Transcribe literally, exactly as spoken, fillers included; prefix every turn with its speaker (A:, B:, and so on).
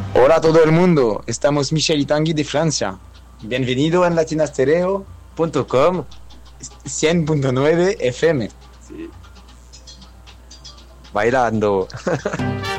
A: Hola a todo el mundo, estamos Michel y Tanguy de Francia. Bienvenido en latinastereo punto com cien punto nueve F M.
B: Sí. Bailando.